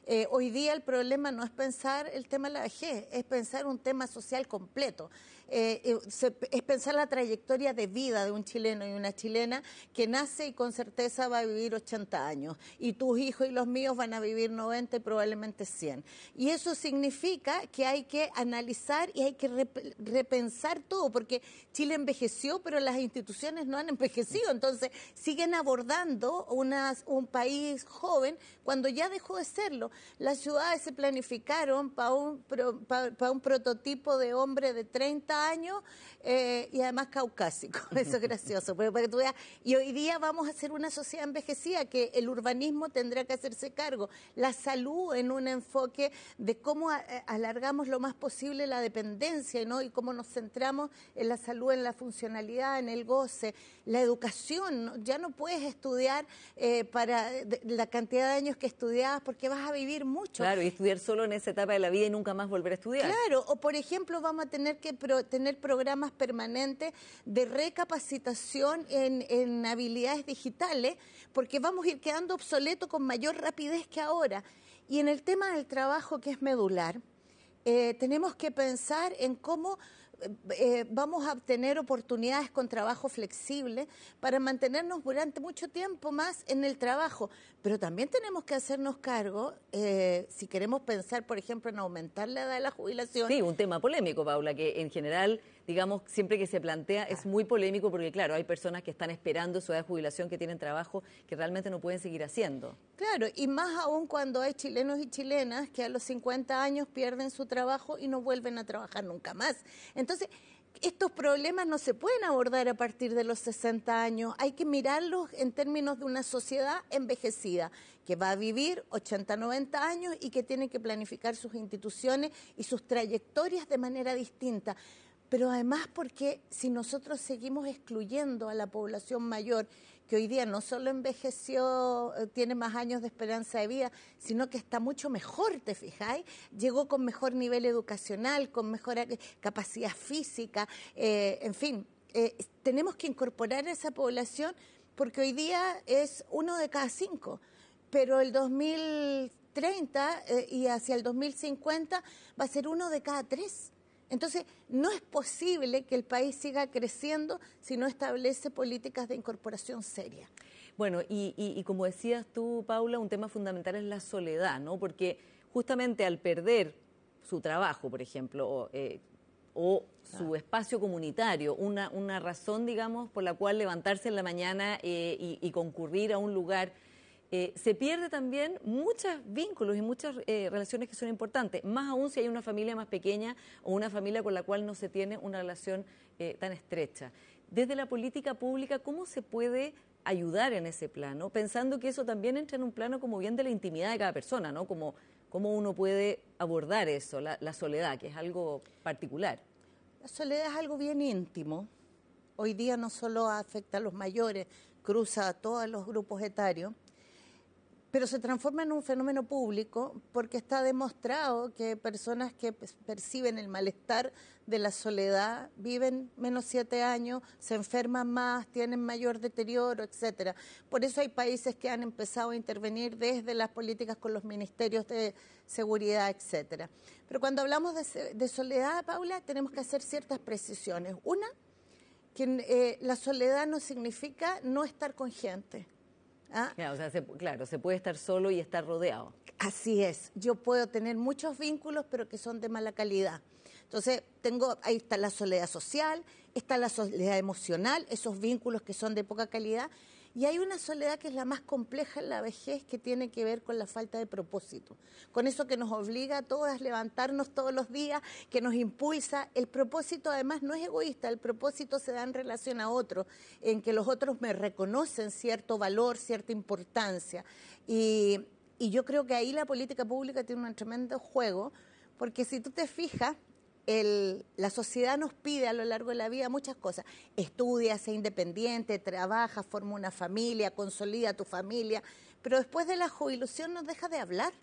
Hoy día el problema no es pensar el tema de la vejez, es pensar un tema social completo. Es pensar la trayectoria de vida de un chileno y una chilena que nace y con certeza va a vivir 80 años. Y tus hijos y los míos van a vivir 90 y probablemente 100. Y eso significa que hay que analizar y hay que repensar todo, porque Chile envejeció, pero las instituciones no han envejecido. Entonces siguen abordando un país joven cuando ya dejó de serlo. Las ciudades se planificaron para un prototipo de hombre de 30 años y además caucásico. Eso es gracioso. Para que tú veas. Y hoy día vamos a ser una sociedad envejecida que el urbanismo tendrá que hacerse cargo. La salud en un enfoque de cómo alargamos lo más posible la dependencia, ¿no? Y cómo nos centramos en la salud, en la funcionalidad, en el goce. La educación, ¿no? Ya no puedes estudiar para la cantidad de años que estudiabas porque vas a vivir mucho. Claro, y estudiar solo en esa etapa de la vida y nunca más volver a estudiar. Claro, o por ejemplo vamos a tener que tener programas permanentes de recapacitación en habilidades digitales porque vamos a ir quedando obsoletos con mayor rapidez que ahora. Y en el tema del trabajo, que es medular, tenemos que pensar en cómo vamos a obtener oportunidades con trabajo flexible para mantenernos durante mucho tiempo más en el trabajo. Pero también tenemos que hacernos cargo, si queremos pensar, por ejemplo, en aumentar la edad de la jubilación. Sí, un tema polémico, Paula, que en general, digamos, siempre que se plantea es muy polémico porque, claro, hay personas que están esperando su edad de jubilación, que tienen trabajo que realmente no pueden seguir haciendo. Claro, y más aún cuando hay chilenos y chilenas que a los 50 años pierden su trabajo y no vuelven a trabajar nunca más. Entonces, estos problemas no se pueden abordar a partir de los 60 años, hay que mirarlos en términos de una sociedad envejecida, que va a vivir 80, 90 años y que tiene que planificar sus instituciones y sus trayectorias de manera distinta. Pero además porque si nosotros seguimos excluyendo a la población mayor, que hoy día no solo envejeció, tiene más años de esperanza de vida, sino que está mucho mejor, ¿te fijáis? Llegó con mejor nivel educacional, con mejor capacidad física, en fin, tenemos que incorporar a esa población porque hoy día es 1 de cada 5, pero el 2030 y hacia el 2050 va a ser 1 de cada 3. Entonces, no es posible que el país siga creciendo si no establece políticas de incorporación seria. Bueno, y como decías tú, Paula, un tema fundamental es la soledad, ¿no? Porque justamente al perder su trabajo, por ejemplo, o su espacio comunitario, una razón, digamos, por la cual levantarse en la mañana y concurrir a un lugar, se pierde también muchos vínculos y muchas relaciones que son importantes, más aún si hay una familia más pequeña o una familia con la cual no se tiene una relación tan estrecha. Desde la política pública, ¿cómo se puede ayudar en ese plano? Pensando que eso también entra en un plano como bien de la intimidad de cada persona, ¿no? Cómo uno puede abordar eso, la soledad, que es algo particular. La soledad es algo bien íntimo. Hoy día no solo afecta a los mayores, cruza a todos los grupos etarios, pero se transforma en un fenómeno público porque está demostrado que personas que perciben el malestar de la soledad viven menos 7 años, se enferman más, tienen mayor deterioro, etcétera. Por eso hay países que han empezado a intervenir desde las políticas con los ministerios de seguridad, etcétera. Pero cuando hablamos de soledad, Paula, tenemos que hacer ciertas precisiones. Una, que la soledad no significa no estar con gente. ¿Ah? Claro, o sea, claro, se puede estar solo y estar rodeado. Así es, yo puedo tener muchos vínculos, pero que son de mala calidad. Entonces, ahí está la soledad social, está la soledad emocional, esos vínculos que son de poca calidad, y hay una soledad que es la más compleja en la vejez, que tiene que ver con la falta de propósito, con eso que nos obliga a todas a levantarnos todos los días, que nos impulsa. El propósito además no es egoísta, el propósito se da en relación a otros, en que los otros me reconocen cierto valor, cierta importancia, y yo creo que ahí la política pública tiene un tremendo juego, porque si tú te fijas, la sociedad nos pide a lo largo de la vida muchas cosas. Estudia, sé independiente, trabaja, forma una familia, consolida tu familia, pero después de la jubilación nos deja de hablar.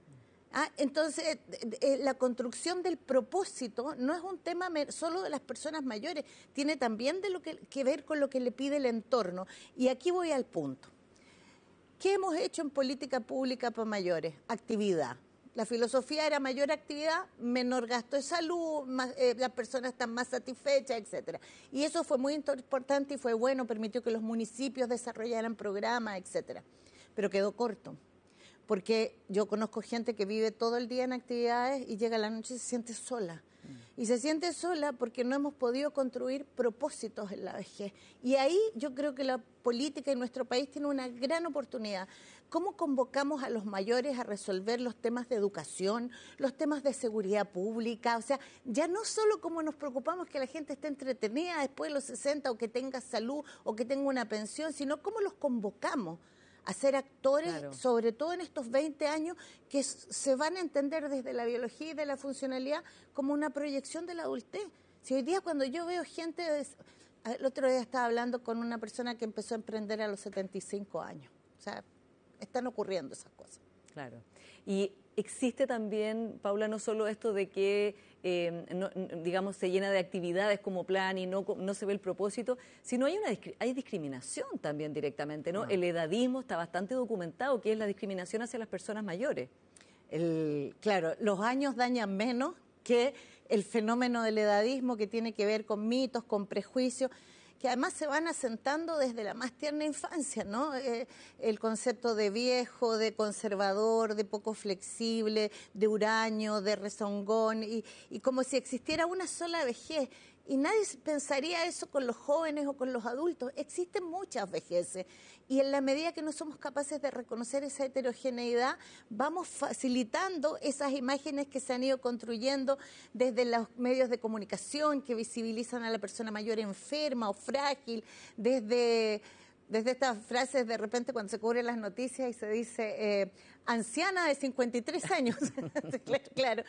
Entonces, la construcción del propósito no es un tema solo de las personas mayores, tiene también que ver con lo que le pide el entorno. Y aquí voy al punto. ¿Qué hemos hecho en política pública para mayores? Actividad. La filosofía era mayor actividad, menor gasto de salud, las personas están más satisfechas, etcétera. Y eso fue muy importante y fue bueno, permitió que los municipios desarrollaran programas, etcétera. Pero quedó corto, porque yo conozco gente que vive todo el día en actividades y llega a la noche y se siente sola. Y se siente sola porque no hemos podido construir propósitos en la vejez. Y ahí yo creo que la política en nuestro país tiene una gran oportunidad. ¿Cómo convocamos a los mayores a resolver los temas de educación, los temas de seguridad pública? O sea, ya no solo cómo nos preocupamos que la gente esté entretenida después de los 60 o que tenga salud o que tenga una pensión, sino cómo los convocamos a ser actores, claro, sobre todo en estos 20 años que se van a entender desde la biología y de la funcionalidad como una proyección de la adultez. Si hoy día cuando yo veo gente, el otro día estaba hablando con una persona que empezó a emprender a los 75 años, o sea, están ocurriendo esas cosas. Claro. Y existe también, Paula, no solo esto de que, digamos, se llena de actividades como plan y no se ve el propósito, sino hay discriminación también directamente, ¿no? El edadismo está bastante documentado, que es la discriminación hacia las personas mayores. Claro, los años dañan menos que el fenómeno del edadismo, que tiene que ver con mitos, con prejuicios, que además se van asentando desde la más tierna infancia, ¿no? El concepto de viejo, de conservador, de poco flexible, de huraño, de rezongón, y como si existiera una sola vejez. Y nadie pensaría eso con los jóvenes o con los adultos. Existen muchas vejeces y en la medida que no somos capaces de reconocer esa heterogeneidad, vamos facilitando esas imágenes que se han ido construyendo desde los medios de comunicación que visibilizan a la persona mayor enferma o frágil, desde estas frases de repente cuando se cubren las noticias y se dice anciana de 53 años. Claro.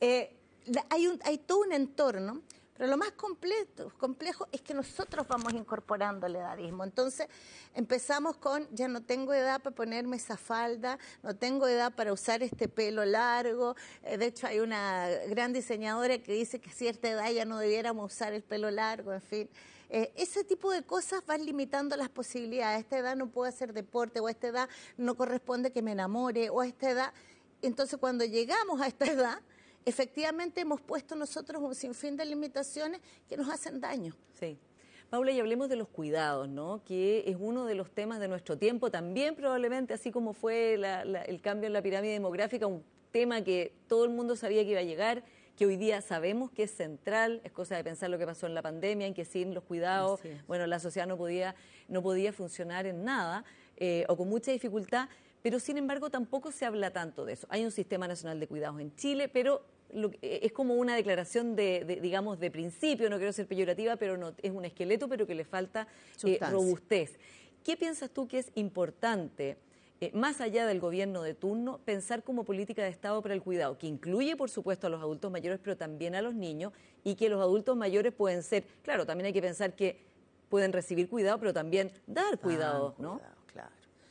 Hay todo un entorno. Pero lo más complejo es que nosotros vamos incorporando el edadismo. Entonces empezamos con, ya no tengo edad para ponerme esa falda, no tengo edad para usar este pelo largo. De hecho hay una gran diseñadora que dice que a cierta edad ya no debiéramos usar el pelo largo, en fin. Ese tipo de cosas van limitando las posibilidades. A esta edad no puedo hacer deporte, o a esta edad no corresponde que me enamore, o a esta edad. Entonces cuando llegamos a esta edad, efectivamente hemos puesto nosotros un sinfín de limitaciones que nos hacen daño. Sí. Paula, y hablemos de los cuidados, ¿no? Que es uno de los temas de nuestro tiempo, también probablemente, así como fue el cambio en la pirámide demográfica, un tema que todo el mundo sabía que iba a llegar, que hoy día sabemos que es central, es cosa de pensar lo que pasó en la pandemia, en que sin los cuidados, bueno, la sociedad no podía funcionar en nada, o con mucha dificultad, pero sin embargo tampoco se habla tanto de eso. Hay un Sistema Nacional de Cuidados en Chile, pero es como una declaración digamos, de principio, no quiero ser peyorativa, pero no, es un esqueleto, pero que le falta robustez. ¿Qué piensas tú que es importante, más allá del gobierno de turno, pensar como política de Estado para el cuidado, que incluye, por supuesto, a los adultos mayores, pero también a los niños, y que los adultos mayores pueden ser, claro, también hay que pensar que pueden recibir cuidado, pero también dar cuidado, ¿no? Claro.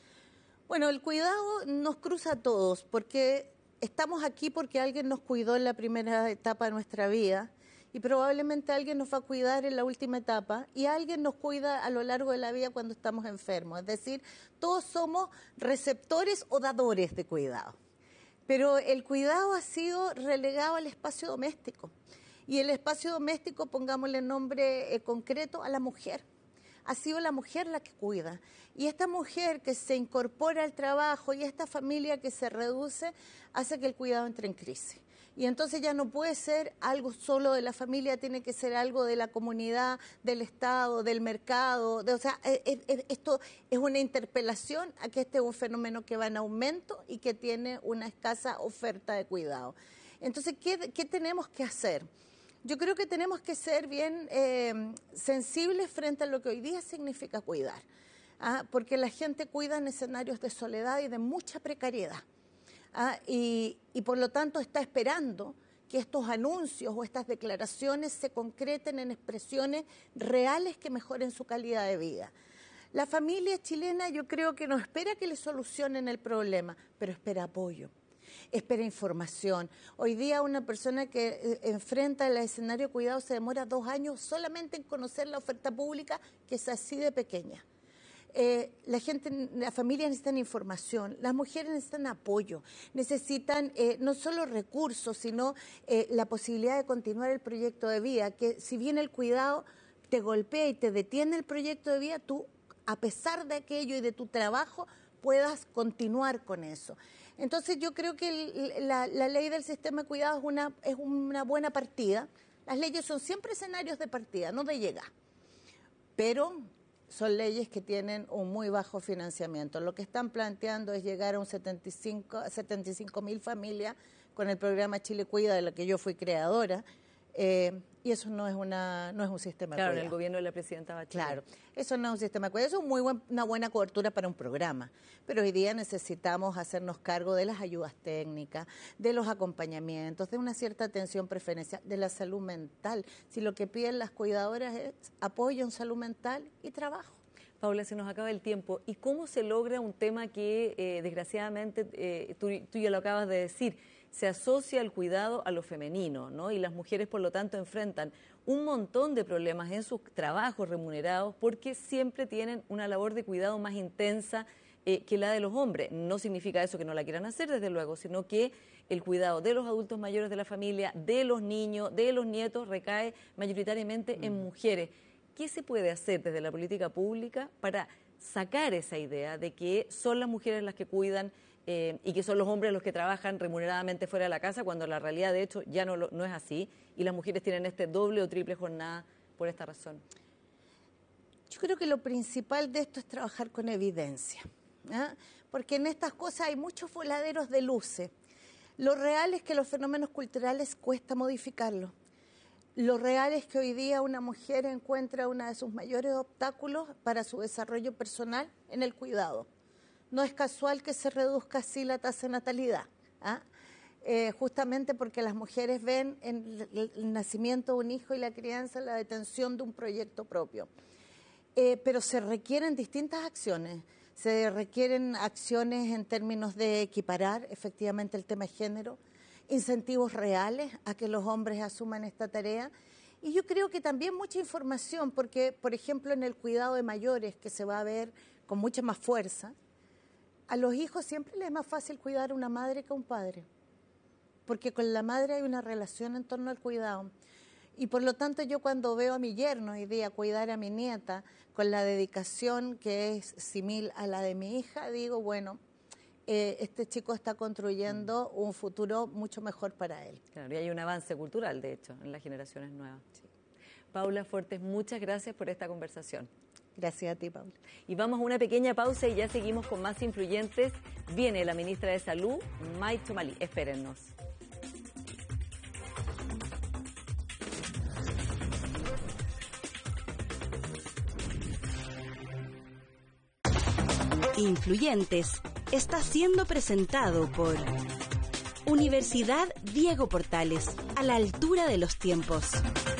Bueno, el cuidado nos cruza a todos, porque estamos aquí porque alguien nos cuidó en la primera etapa de nuestra vida y probablemente alguien nos va a cuidar en la última etapa y alguien nos cuida a lo largo de la vida cuando estamos enfermos. Es decir, todos somos receptores o dadores de cuidado. Pero el cuidado ha sido relegado al espacio doméstico. Y el espacio doméstico, pongámosle nombre concreto, a la mujer. Ha sido la mujer la que cuida. Y esta mujer que se incorpora al trabajo y esta familia que se reduce hace que el cuidado entre en crisis. Y entonces ya no puede ser algo solo de la familia, tiene que ser algo de la comunidad, del Estado, del mercado. O sea, esto es una interpelación a que este es un fenómeno que va en aumento y que tiene una escasa oferta de cuidado. Entonces, ¿qué tenemos que hacer? Yo creo que tenemos que ser bien sensibles frente a lo que hoy día significa cuidar, porque la gente cuida en escenarios de soledad y de mucha precariedad, y por lo tanto está esperando que estos anuncios o estas declaraciones se concreten en expresiones reales que mejoren su calidad de vida. La familia chilena yo creo que no espera que le solucionen el problema, pero espera apoyo. Espera información. Hoy día una persona que enfrenta el escenario de cuidado se demora 2 años solamente en conocer la oferta pública, que es así de pequeña. las familias necesitan información, las mujeres necesitan apoyo, necesitan no solo recursos, sino la posibilidad de continuar el proyecto de vida, que si bien el cuidado te golpea y te detiene el proyecto de vida, tú, a pesar de aquello y de tu trabajo, puedas continuar con eso. Entonces yo creo que la ley del sistema de cuidados es una buena partida. Las leyes son siempre escenarios de partida, no de llegar. Pero son leyes que tienen un muy bajo financiamiento. Lo que están planteando es llegar a 75.000 familias con el programa Chile Cuida, de la que yo fui creadora, y eso no es un sistema de cuidado. Claro, en el gobierno de la presidenta Bachelet. Claro, eso no es un sistema de cuidado, eso es una buena cobertura para un programa, pero hoy día necesitamos hacernos cargo de las ayudas técnicas, de los acompañamientos, de una cierta atención preferencial, de la salud mental. Si lo que piden las cuidadoras es apoyo en salud mental y trabajo. Paula, se nos acaba el tiempo. ¿Y cómo se logra un tema que, desgraciadamente, tú ya lo acabas de decir, se asocia el cuidado a lo femenino, ¿no? Y las mujeres, por lo tanto, enfrentan un montón de problemas en sus trabajos remunerados porque siempre tienen una labor de cuidado más intensa que la de los hombres. No significa eso que no la quieran hacer, desde luego, sino que el cuidado de los adultos mayores de la familia, de los niños, de los nietos, recae mayoritariamente en mujeres. ¿Qué se puede hacer desde la política pública para sacar esa idea de que son las mujeres las que cuidan y que son los hombres los que trabajan remuneradamente fuera de la casa, cuando la realidad, de hecho, ya no es así, y las mujeres tienen doble o triple jornada por esta razón? Yo creo que lo principal de esto es trabajar con evidencia, ¿eh? Porque en estas cosas hay muchos voladeros de luces. Lo real es que los fenómenos culturales cuesta modificarlos. Lo real es que hoy día una mujer encuentra uno de sus mayores obstáculos para su desarrollo personal en el cuidado. No es casual que se reduzca así la tasa de natalidad, ¿eh? Justamente porque las mujeres ven en el nacimiento de un hijo y la crianza la detención de un proyecto propio. Pero se requieren distintas acciones. Se requieren acciones en términos de equiparar efectivamente el tema de género, incentivos reales a que los hombres asuman esta tarea. Y yo creo que también mucha información, porque, por ejemplo, en el cuidado de mayores, que se va a ver con mucha más fuerza, a los hijos siempre les es más fácil cuidar a una madre que a un padre, porque con la madre hay una relación en torno al cuidado. Y por lo tanto yo cuando veo a mi yerno hoy día cuidar a mi nieta con la dedicación que es similar a la de mi hija, digo, bueno, este chico está construyendo un futuro mucho mejor para él. Claro, y hay un avance cultural, de hecho, en las generaciones nuevas. Sí. Paula Fortes, muchas gracias por esta conversación. Gracias a ti, Paula. Y vamos a una pequeña pausa y ya seguimos con más influyentes. Viene la ministra de Salud, May Tomalí. Espérennos. Influyentes está siendo presentado por Universidad Diego Portales, a la altura de los tiempos.